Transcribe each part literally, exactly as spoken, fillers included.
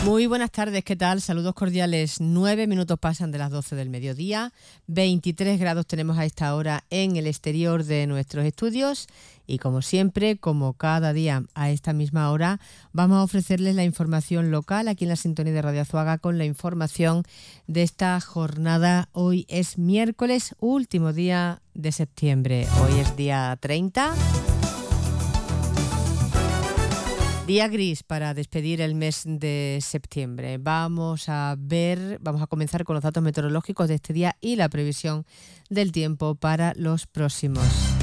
Muy buenas tardes, ¿qué tal? Saludos cordiales. Nueve minutos pasan de las doce del mediodía. veintitrés grados tenemos a esta hora en el exterior de nuestros estudios. Y como siempre, como cada día a esta misma hora, vamos a ofrecerles la información local aquí en la sintonía de Radio Azuaga con la información de esta jornada. Hoy es miércoles, último día de septiembre. Hoy es día treinta. Día gris para despedir el mes de septiembre. Vamos a ver, vamos a comenzar con los datos meteorológicos de este día y la previsión del tiempo para los próximos.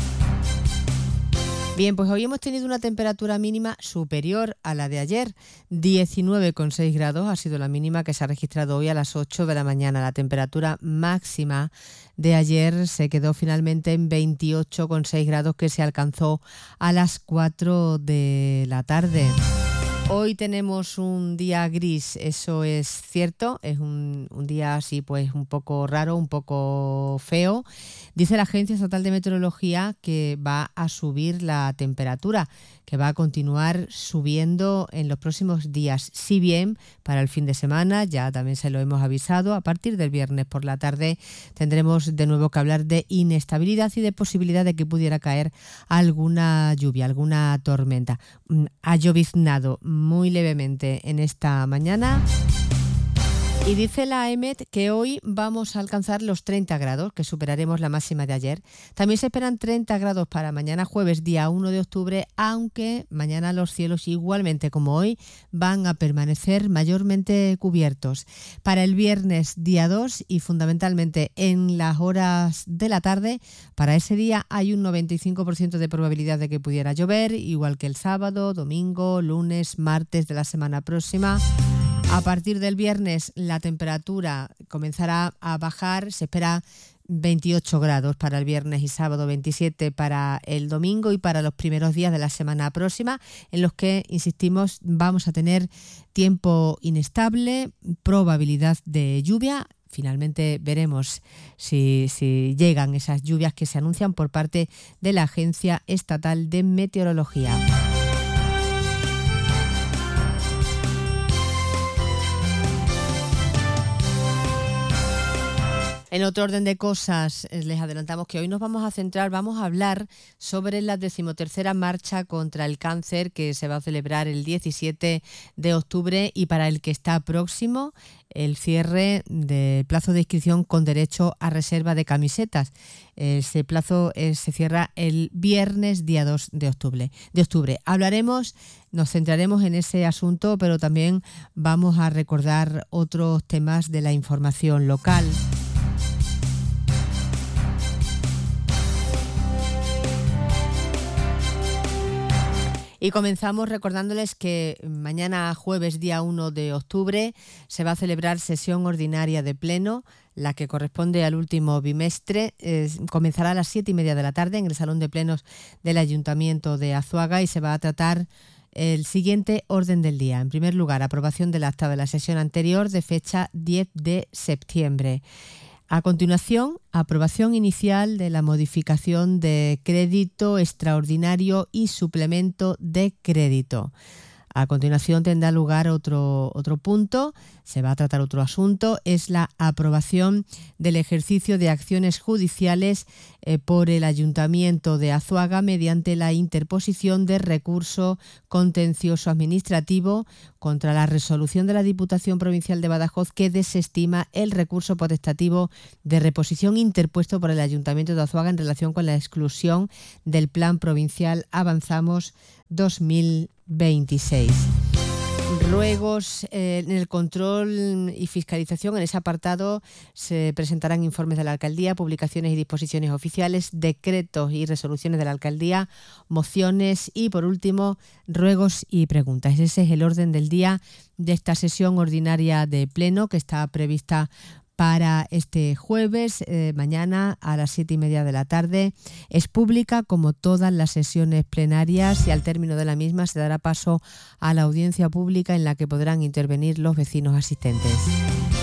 Bien, pues hoy hemos tenido una temperatura mínima superior a la de ayer. diecinueve coma seis grados ha sido la mínima que se ha registrado hoy a las ocho de la mañana. La temperatura máxima de ayer se quedó finalmente en veintiocho coma seis grados que se alcanzó a las cuatro de la tarde. Hoy tenemos un día gris, eso es cierto, es un, un día así pues un poco raro, un poco feo. Dice la Agencia Estatal de Meteorología que va a subir la temperatura, que va a continuar subiendo en los próximos días. Si bien para el fin de semana, ya también se lo hemos avisado, a partir del viernes por la tarde tendremos de nuevo que hablar de inestabilidad y de posibilidad de que pudiera caer alguna lluvia, alguna tormenta. Ha lloviznado muy levemente en esta mañana. Y dice la EMET que hoy vamos a alcanzar los treinta grados, que superaremos la máxima de ayer. También se esperan treinta grados para mañana jueves, día uno de octubre, aunque mañana los cielos igualmente como hoy van a permanecer mayormente cubiertos. Para el viernes, día dos, y fundamentalmente en las horas de la tarde, para ese día hay un noventa y cinco por ciento de probabilidad de que pudiera llover, igual que el sábado, domingo, lunes, martes de la semana próxima. A partir del viernes la temperatura comenzará a bajar, se espera veintiocho grados para el viernes y sábado, veintisiete para el domingo y para los primeros días de la semana próxima, en los que, insistimos, vamos a tener tiempo inestable, probabilidad de lluvia. Finalmente veremos si, si llegan esas lluvias que se anuncian por parte de la Agencia Estatal de Meteorología. En otro orden de cosas, les adelantamos que hoy nos vamos a centrar, vamos a hablar sobre la decimotercera marcha contra el cáncer que se va a celebrar el diecisiete de octubre y para el que está próximo el cierre del plazo de inscripción con derecho a reserva de camisetas. Ese plazo eh, se cierra el viernes día dos de octubre. De octubre. Hablaremos, nos centraremos en ese asunto, pero también vamos a recordar otros temas de la información local. Y comenzamos recordándoles que mañana jueves, día uno de octubre, se va a celebrar sesión ordinaria de pleno, la que corresponde al último bimestre. Eh, comenzará a las siete y media de la tarde en el Salón de Plenos del Ayuntamiento de Azuaga y se va a tratar el siguiente orden del día. En primer lugar, aprobación del acta de la sesión anterior de fecha diez de septiembre. A continuación, aprobación inicial de la modificación de crédito extraordinario y suplemento de crédito. A continuación tendrá lugar otro, otro punto, se va a tratar otro asunto, es la aprobación del ejercicio de acciones judiciales eh, por el Ayuntamiento de Azuaga mediante la interposición de recurso contencioso administrativo contra la resolución de la Diputación Provincial de Badajoz que desestima el recurso potestativo de reposición interpuesto por el Ayuntamiento de Azuaga en relación con la exclusión del Plan Provincial Avanzamos dos mil veintiséis. Ruegos eh, en el control y fiscalización. En ese apartado se presentarán informes de la Alcaldía, publicaciones y disposiciones oficiales, decretos y resoluciones de la Alcaldía, mociones y, por último, ruegos y preguntas. Ese es el orden del día de esta sesión ordinaria de pleno que está prevista para este jueves, eh, mañana a las siete y media de la tarde. Es pública como todas las sesiones plenarias y al término de la misma se dará paso a la audiencia pública en la que podrán intervenir los vecinos asistentes.